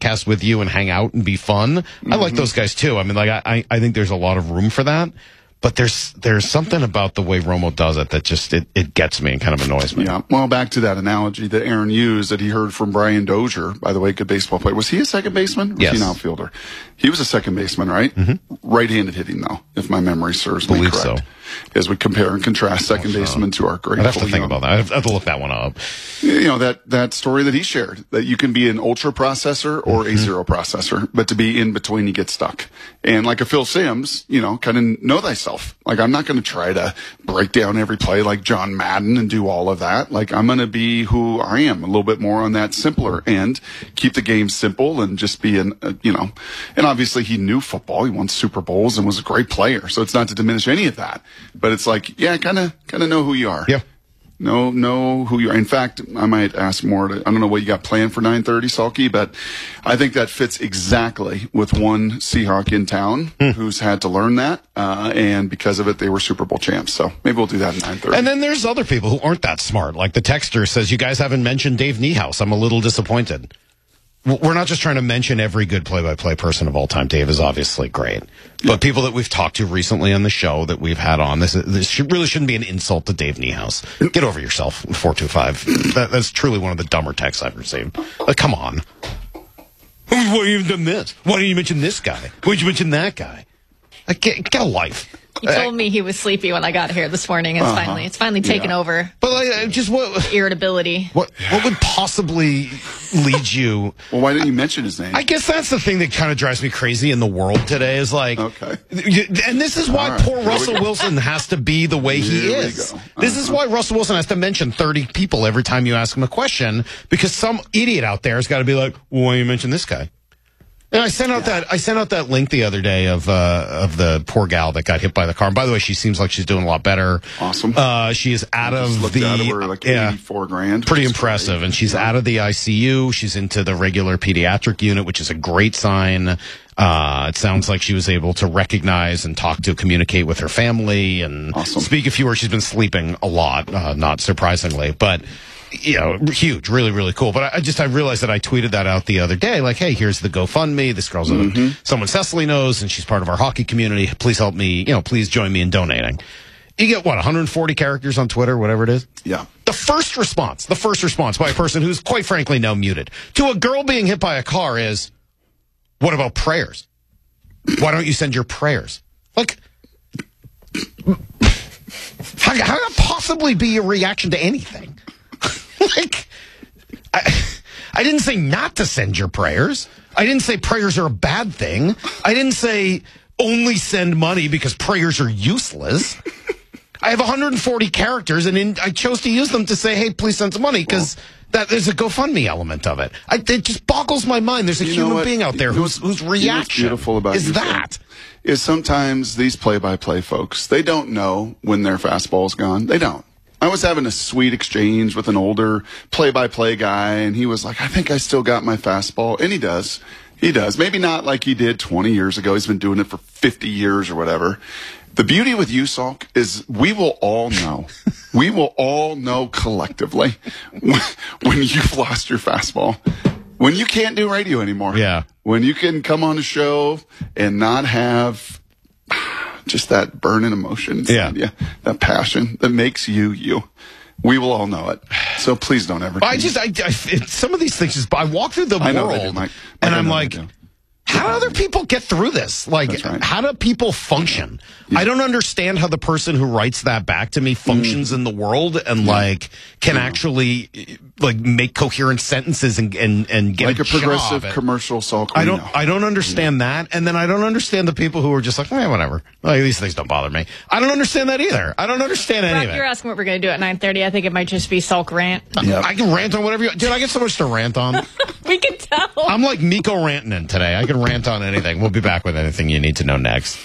podcast with you and hang out and be fun. I like those guys too. I mean, like I think there's a lot of room for that. But there's something about the way Romo does it that just it gets me and kind of annoys me. Yeah. Well, back to that analogy that Aaron used that he heard from Brian Dozier, by the way, good baseball player. Was he a second baseman? Or was he an outfielder? He was a second baseman, right? Mm-hmm. Right-handed hitting, though, if my memory serves me correct. So. As we compare and contrast second baseman to our great. I'd have to think about that. I have to look that one up. You know, that story that he shared, that you can be an ultra processor or a zero processor, but to be in between, you get stuck. And like a Phil Simms, you know, kind of know thyself. Like, I'm not going to try to break down every play like John Madden and do all of that. Like, I'm going to be who I am, a little bit more on that simpler end, keep the game simple and just be you know, and obviously he knew football. He won Super Bowls and was a great player. So it's not to diminish any of that. But it's like, yeah, kind of know who you are. Yeah. Know who you are. In fact, I might ask more. I don't know what you got planned for 9:30, Salky, but I think that fits exactly with one Seahawk in town who's had to learn that, and because of it, they were Super Bowl champs. So maybe we'll do that at 9:30. And then there's other people who aren't that smart. Like the texter says, you guys haven't mentioned Dave Niehaus. I'm a little disappointed. We're not just trying to mention every good play-by-play person of all time. Dave is obviously great. But people that we've talked to recently on the show that we've had on, this really shouldn't be an insult to Dave Niehaus. Get over yourself, 425. That's truly one of the dumber texts I've received. Like, come on. Why have you done this? Why didn't you mention this guy? Why did you mention that guy? Like, get a life. He told me he was sleepy when I got here this morning. It's finally taken over. But like, just what irritability? What would possibly lead you? Well, why didn't you mention his name? I guess that's the thing that kind of drives me crazy in the world today. Is like, okay, and this is why poor Russell Wilson has to be the way he is. This is why Russell Wilson has to mention 30 people every time you ask him a question, because some idiot out there has got to be like, well, why don't you mention this guy? And I sent out that link the other day of the poor gal that got hit by the car. And by the way, she seems like she's doing a lot better. Awesome. She is out of out of her, like $84,000. Pretty impressive. And she's out of the ICU. She's into the regular pediatric unit, which is a great sign. It sounds like she was able to recognize and communicate with her family and speak a few words. She's been sleeping a lot, not surprisingly, but. You know, huge, really, really cool. But I realized that I tweeted that out the other day. Like, hey, here's the GoFundMe. This girl's someone Cecily knows, and she's part of our hockey community. Please help me. You know, please join me in donating. You get 140 characters on Twitter, whatever it is. Yeah. The first response by a person who's quite frankly now muted to a girl being hit by a car is, "What about prayers? Why don't you send your prayers?" Like, how could that possibly be your reaction to anything? Like, I didn't say not to send your prayers. I didn't say prayers are a bad thing. I didn't say only send money because prayers are useless. I have 140 characters, and I chose to use them to say, hey, please send some money, because there's a GoFundMe element of it. It just boggles my mind. There's a human being out there whose reaction is that. Is sometimes these play-by-play folks, they don't know when their fastball's gone. They don't. I was having a sweet exchange with an older play-by-play guy, and he was like, I think I still got my fastball. And he does. He does. Maybe not like he did 20 years ago. He's been doing it for 50 years or whatever. The beauty with you, Salk, is we will all know. We will all know collectively when you've lost your fastball. When you can't do radio anymore. Yeah. When you can come on a show and not have just that burning emotion inside you, that passion that makes you. We will all know it. So please don't ever. Some of these things I walk through the world and I'm like, how do other people get through this? Like, how do people function? Yeah. I don't understand how the person who writes that back to me functions in the world and can actually make coherent sentences and get like a progressive commercial Salk. I don't understand that, and then I don't understand the people who are just like, whatever. Like, these things don't bother me. I don't understand that either. I don't understand any of it. You're asking what we're going to do at 9:30. I think it might just be Salk rant. Yep. I can rant on whatever dude, I get so much to rant on. We can tell. I'm like Miko Rantanen today. I can rant on anything. We'll be back with anything you need to know next.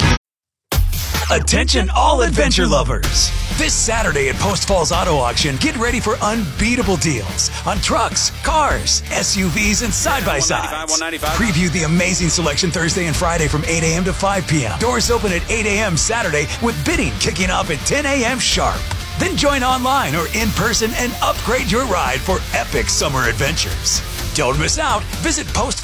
Attention all adventure lovers. This Saturday at Post Falls Auto Auction, get ready for unbeatable deals on trucks, cars, SUVs, and side-by-sides. Preview the amazing selection Thursday and Friday from 8 a.m. to 5 p.m. Doors open at 8 a.m. Saturday with bidding kicking off at 10 a.m. sharp. Then join online or in person and upgrade your ride for epic summer adventures. Don't miss out. Visit Post